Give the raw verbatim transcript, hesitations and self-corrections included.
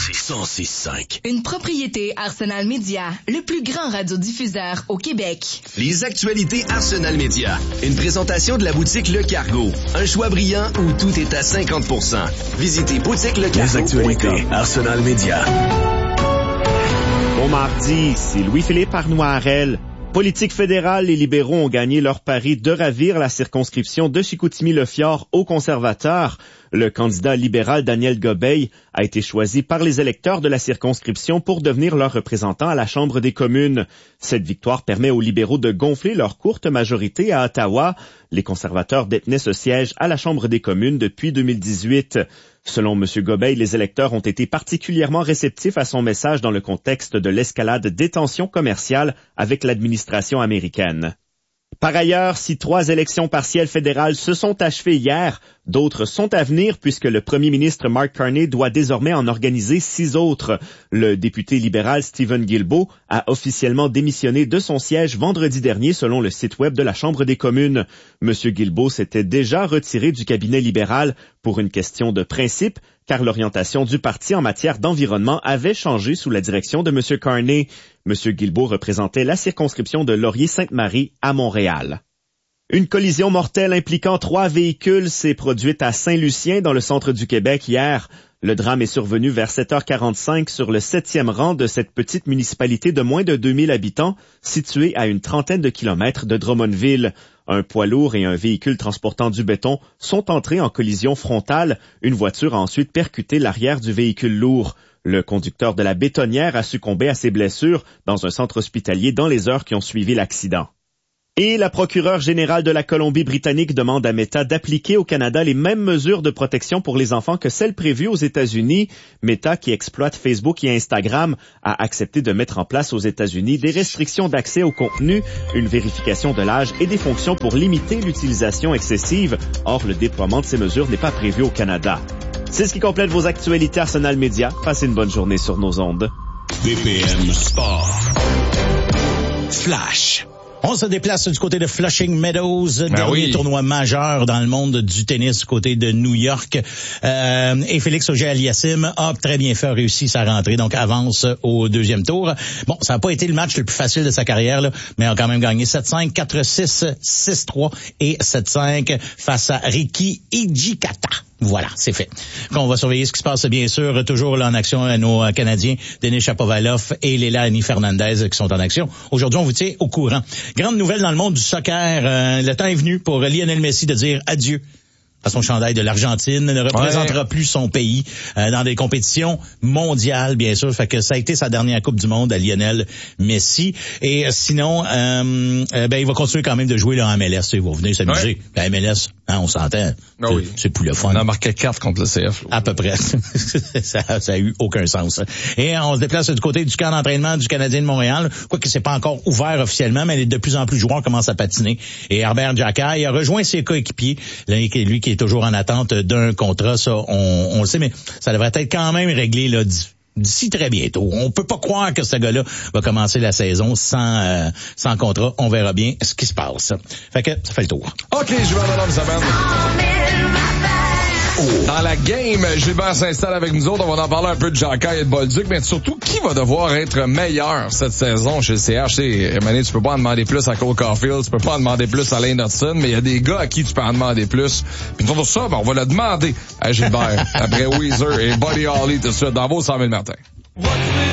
cent six cinq. Une propriété Arsenal Média, le plus grand radiodiffuseur au Québec. Les actualités Arsenal Média. Une présentation de la boutique Le Cargo. Un choix brillant où tout est à cinquante pour cent. Visitez boutique le cargo. Les actualités Arsenal Média. Bon mardi, c'est Louis-Philippe Arnoirel. Politique fédérale, les libéraux ont gagné leur pari de ravir la circonscription de Chicoutimi-Le-Fjord aux conservateurs. Le candidat libéral Daniel Gobeil a été choisi par les électeurs de la circonscription pour devenir leur représentant à la Chambre des communes. Cette victoire permet aux libéraux de gonfler leur courte majorité à Ottawa. Les conservateurs détenaient ce siège à la Chambre des communes depuis deux mille dix-huit. Selon M. Gobeil, les électeurs ont été particulièrement réceptifs à son message dans le contexte de l'escalade des tensions commerciales avec l'administration américaine. Par ailleurs, si trois élections partielles fédérales se sont achevées hier, d'autres sont à venir puisque le premier ministre Mark Carney doit désormais en organiser six autres. Le député libéral Stephen Guilbeault a officiellement démissionné de son siège vendredi dernier selon le site web de la Chambre des communes. M. Guilbeault s'était déjà retiré du cabinet libéral pour une question de principe, car l'orientation du parti en matière d'environnement avait changé sous la direction de M. Carney. M. Guilbeault représentait la circonscription de Laurier-Sainte-Marie à Montréal. Une collision mortelle impliquant trois véhicules s'est produite à Saint-Lucien dans le centre du Québec hier. Le drame est survenu vers sept heures quarante-cinq sur le septième rang de cette petite municipalité de moins de deux mille habitants, située à une trentaine de kilomètres de Drummondville. Un poids lourd et un véhicule transportant du béton sont entrés en collision frontale. Une voiture a ensuite percuté l'arrière du véhicule lourd. Le conducteur de la bétonnière a succombé à ses blessures dans un centre hospitalier dans les heures qui ont suivi l'accident. Et la procureure générale de la Colombie-Britannique demande à Meta d'appliquer au Canada les mêmes mesures de protection pour les enfants que celles prévues aux États-Unis. Meta, qui exploite Facebook et Instagram, a accepté de mettre en place aux États-Unis des restrictions d'accès au contenu, une vérification de l'âge et des fonctions pour limiter l'utilisation excessive. Or, le déploiement de ces mesures n'est pas prévu au Canada. C'est ce qui complète vos actualités Arsenal Média. Passez une bonne journée sur nos ondes. B P M Sport. Flash. On se déplace du côté de Flushing Meadows, ben dernier oui. tournoi majeur dans le monde du tennis du côté de New York. Euh, et Félix Auger-Aliassime a très bien fait, a réussi sa rentrée, donc avance au deuxième tour. Bon, ça n'a pas été le match le plus facile de sa carrière, là, mais a quand même gagné sept cinq, quatre six, six trois et sept cinq face à Riki Hijikata. Voilà, c'est fait. On va surveiller ce qui se passe, bien sûr, toujours là en action à nos Canadiens, Denis Shapovalov et Leilani Fernandez qui sont en action. Aujourd'hui, on vous tient au courant. Grande nouvelle dans le monde du soccer. Euh, le temps est venu pour Lionel Messi de dire adieu à son chandail de l'Argentine, ne représentera ouais. plus son pays euh, dans des compétitions mondiales, bien sûr. Fait que ça a été sa dernière Coupe du Monde à Lionel Messi. Et euh, sinon, euh, euh, ben il va continuer quand même de jouer là, en M L S. Il va venir s'amuser. Ouais. Ben, M L S, hein, on s'entend. Oh c'est, oui. c'est plus le fun. On a marqué quatre contre le C F. À peu près. ça, ça a eu aucun sens. Et on se déplace du côté du camp d'entraînement du Canadien de Montréal. Quoique c'est pas encore ouvert officiellement, mais de plus en plus de joueurs commencent à patiner. Et Herbert Giacai a rejoint ses coéquipiers. Lui qui est toujours en attente d'un contrat, ça, on, on le sait, mais ça devrait être quand même réglé là d'ici très bientôt. On peut pas croire que ce gars-là va commencer la saison sans euh, sans contrat. On verra bien ce qui se passe. Fait que ça fait le tour. OK, je vais aller ça mène. Dans la game, Gilbert s'installe avec nous autres. On va en parler un peu de Giacai et de Bolduc, mais surtout, qui va devoir être meilleur cette saison chez le C H? Tu sais, Emmanuel, tu peux pas en demander plus à Cole Caulfield, tu peux pas en demander plus à Lane Hudson, mais il y a des gars à qui tu peux en demander plus. Puis pour ça, ben, on va le demander à Gilbert, après Weezer et Buddy Holly, tout ça, dans vos cent mille matins.